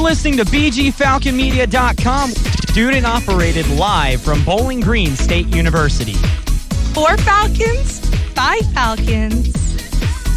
listening to BGFalconMedia.com, student operated live from Bowling Green State University. 4 Falcons, 5 Falcons.